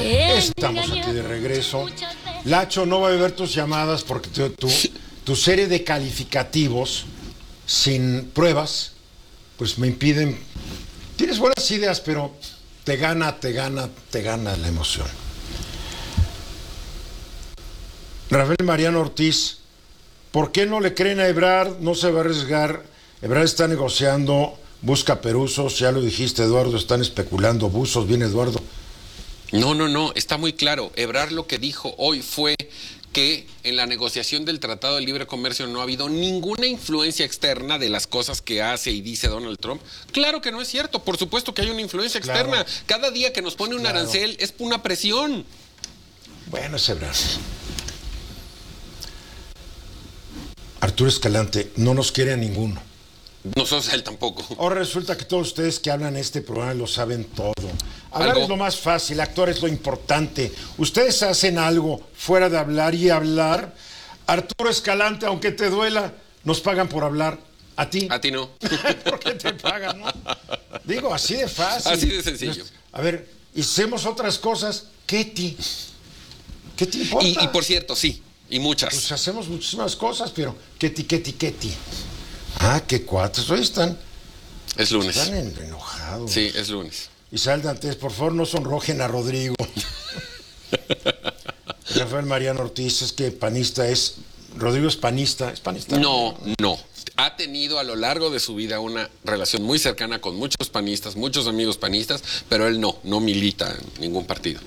Estamos aquí de regreso. Lacho, no va a ver tus llamadas porque tu serie de calificativos sin pruebas, pues me impiden. Tienes buenas ideas, pero te gana la emoción. Rafael Mariano Ortiz, ¿por qué no le creen a Ebrard? No se va a arriesgar. Ebrard está negociando, busca peruzos, ya lo dijiste, Eduardo, están especulando buzos. Bien, Eduardo. No, está muy claro. Ebrard lo que dijo hoy fue que en la negociación del Tratado de Libre Comercio no ha habido ninguna influencia externa de las cosas que hace y dice Donald Trump. Claro que no es cierto, por supuesto que hay una influencia externa. Cada día que nos pone un arancel es una presión. Bueno, es Ebrard. Arturo Escalante, no nos quiere a ninguno. Nosotros a él tampoco. Ahora resulta que todos ustedes que hablan en este programa lo saben todo. Hablar es lo más fácil, actuar es lo importante. Ustedes hacen algo fuera de hablar y hablar. Arturo Escalante, aunque te duela, nos pagan por hablar. ¿A ti? A ti no. ¿Por qué te pagan, no? Digo, así de fácil. Así de sencillo. A ver, hicimos otras cosas. ¿Qué te importa? Y por cierto, sí, y muchas. Pues hacemos muchísimas cosas, pero ¿qué ti? Ah, qué cuates, hoy están. Es lunes. Están enojados. Sí, es lunes. Isabel Dantes, por favor, no sonrojen a Rodrigo. Rafael Mariano Ortiz, es que panista es. Rodrigo es panista. ¿Es panista? No. Ha tenido a lo largo de su vida una relación muy cercana con muchos panistas, muchos amigos panistas, pero él no milita en ningún partido.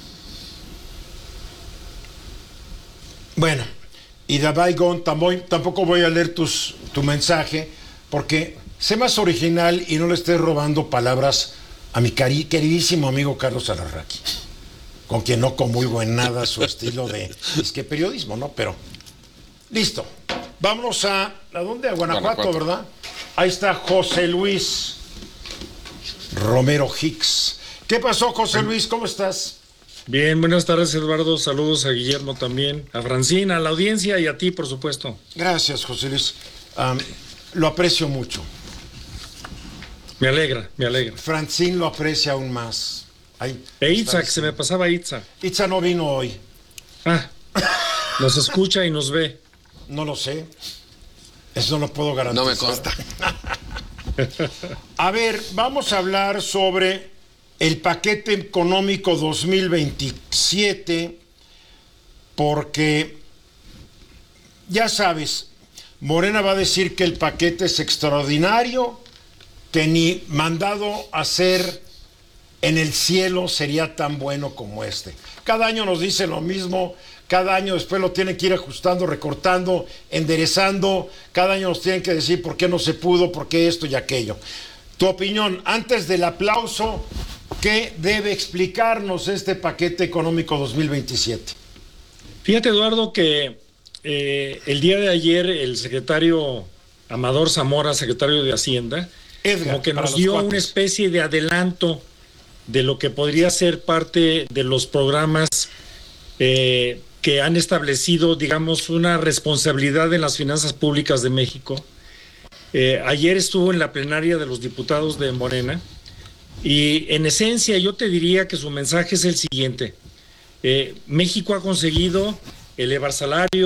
Bueno, y Dabaigón, tampoco voy a leer tu mensaje, porque sé más original y no le estés robando palabras a mi queridísimo amigo Carlos Alarraqui, con quien no comulgo en nada su estilo de periodismo, ¿no? Pero, listo. Vámonos ¿a dónde? A Guanajuato, ¿verdad? Ahí está José Luis Romero Hicks. ¿Qué pasó, José Luis? ¿Cómo estás? Bien, buenas tardes, Eduardo. Saludos a Guillermo también, a Francina, a la audiencia y a ti, por supuesto. Gracias, José Luis. Lo aprecio mucho. Me alegra. Francine lo aprecia aún más. Itza, que se me pasaba Itza. Itza no vino hoy. Nos escucha y nos ve. No lo sé. Eso no lo puedo garantizar. No me consta. A ver, vamos a hablar sobre el paquete económico 2027, porque ya sabes, Morena va a decir que el paquete es extraordinario, que ni mandado a hacer en el cielo sería tan bueno como este. Cada año nos dice lo mismo, cada año después lo tienen que ir ajustando, recortando, enderezando, cada año nos tienen que decir por qué no se pudo, por qué esto y aquello. Tu opinión, antes del aplauso, ¿qué debe explicarnos este paquete económico 2027? Fíjate, Eduardo, que el día de ayer el secretario Amador Zamora, secretario de Hacienda, Edgar, como que nos dio una especie de adelanto de lo que podría ser parte de los programas que han establecido, digamos, una responsabilidad en las finanzas públicas de México. Ayer estuvo en la plenaria de los diputados de Morena y en esencia yo te diría que su mensaje es el siguiente. México ha conseguido elevar salarios,